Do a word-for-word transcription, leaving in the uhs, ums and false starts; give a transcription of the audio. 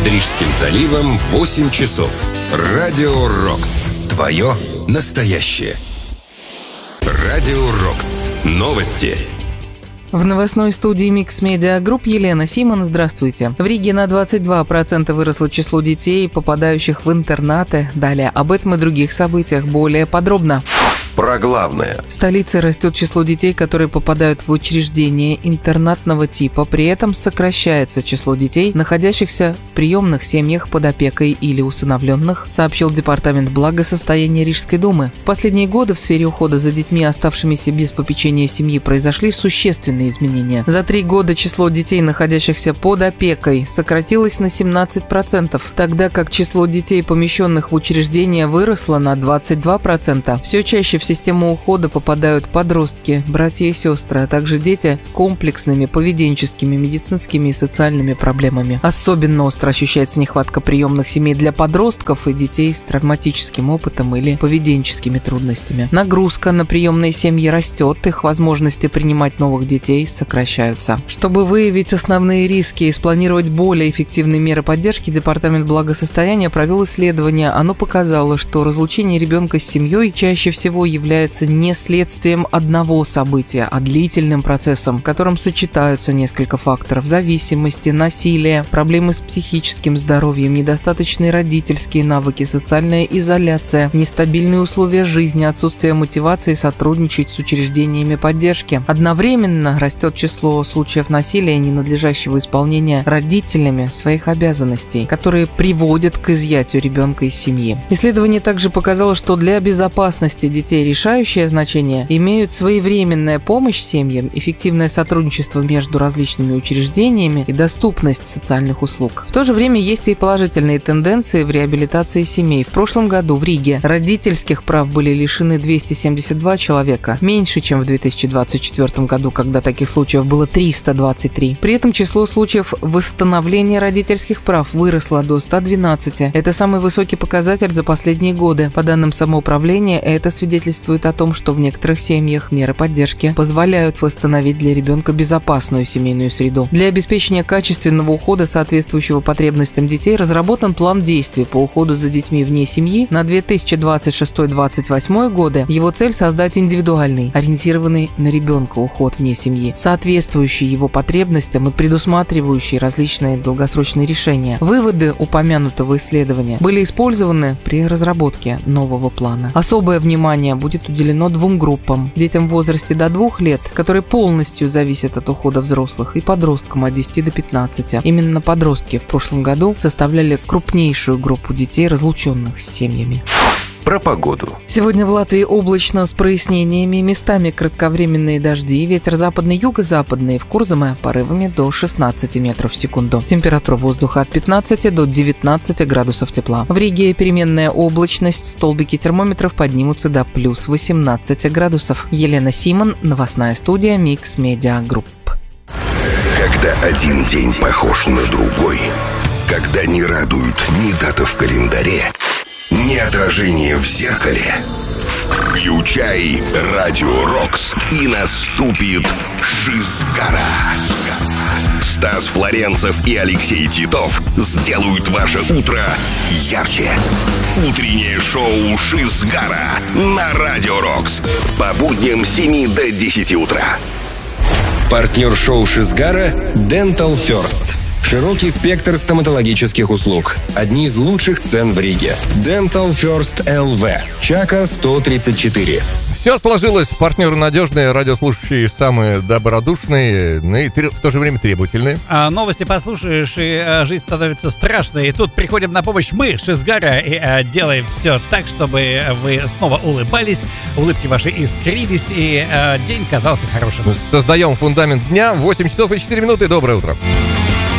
Над Рижским заливом восемь часов. Радио Рокс. Твое настоящее. Радио Рокс. Новости. В новостной студии Mix Media Group Елена Симон. Здравствуйте. В Риге на двадцать два процента выросло число детей, попадающих в интернаты. Далее об этом и других событиях более подробно. Про главное. В столице растет число детей, которые попадают в учреждения интернатного типа. При этом сокращается число детей, находящихся в приемных семьях под опекой или усыновленных, сообщил Департамент благосостояния Рижской думы. В последние годы в сфере ухода за детьми, оставшимися без попечения семьи, произошли существенные изменения. За три года число детей, находящихся под опекой, сократилось на семнадцать процентов, тогда как число детей, помещенных в учреждения, выросло на двадцать два процента. Все чаще в В систему ухода попадают подростки, братья и сестры, а также дети с комплексными поведенческими, медицинскими и социальными проблемами. Особенно остро ощущается нехватка приемных семей для подростков и детей с травматическим опытом или поведенческими трудностями. Нагрузка на приемные семьи растет, их возможности принимать новых детей сокращаются. Чтобы выявить основные риски и спланировать более эффективные меры поддержки, Департамент благосостояния провел исследование. Оно показало, что разлучение ребенка с семьей чаще всего является не следствием одного события, а длительным процессом, в котором сочетаются несколько факторов: зависимости, насилие, проблемы с психическим здоровьем, недостаточные родительские навыки, социальная изоляция, нестабильные условия жизни, отсутствие мотивации сотрудничать с учреждениями поддержки. Одновременно растет число случаев насилия и ненадлежащего исполнения родителями своих обязанностей, которые приводят к изъятию ребенка из семьи. Исследование также показало, что для безопасности детей решающее значение имеют своевременная помощь семьям, эффективное сотрудничество между различными учреждениями и доступность социальных услуг. В то же время есть и положительные тенденции в реабилитации семей. В прошлом году в Риге родительских прав были лишены двести семьдесят два человека, меньше, чем в две тысячи двадцать четвёртом году, когда таких случаев было триста двадцать три. При этом число случаев восстановления родительских прав выросло до ста двенадцати. Это самый высокий показатель за последние годы. По данным самоуправления, это свидетельствует о том, что в некоторых семьях меры поддержки позволяют восстановить для ребенка безопасную семейную среду. Для обеспечения качественного ухода, соответствующего потребностям детей, разработан план действий по уходу за детьми вне семьи на две тысячи двадцать шестой — две тысячи двадцать восьмой годы. Его цель — создать индивидуальный, ориентированный на ребенка уход вне семьи, соответствующий его потребностям и предусматривающий различные долгосрочные решения. Выводы упомянутого исследования были использованы при разработке нового плана. Особое внимание будет уделено двум группам: детям в возрасте до двух лет, которые полностью зависят от ухода взрослых, и подросткам от десяти до пятнадцати. Именно подростки в прошлом году составляли крупнейшую группу детей, разлученных с семьями. Про погоду. Сегодня в Латвии облачно с прояснениями, местами кратковременные дожди, ветер западный, юго-западный, в Курзаме порывами до шестнадцати метров в секунду. Температура воздуха от пятнадцати до девятнадцати градусов тепла. В Риге переменная облачность, столбики термометров поднимутся до плюс восемнадцати градусов. Елена Симон, новостная студия Mix Media Group. Когда один день похож на другой, когда не радуют ни дата в календаре, ни отражение в зеркале, включай Радио Рокс, и наступит Шизгара. Стас Флоренцев и Алексей Титов сделают ваше утро ярче. Утреннее шоу Шизгара на Радио Рокс по будням с семи до десяти утра. Партнер шоу Шизгара Dental First. Широкий спектр стоматологических услуг. Одни из лучших цен в Риге. Dental First эл ви. Чака сто тридцать четыре. Все сложилось. Партнеры надежные, радиослушающие самые добродушные, но и в то же время требовательные. А, новости послушаешь, и а, жить становится страшно. И тут приходим на помощь мы, Шизгара, и а, делаем все так, чтобы вы снова улыбались, улыбки ваши искрились, и а, день казался хорошим. Создаем фундамент дня. восемь часов и четыре минуты. Доброе утро.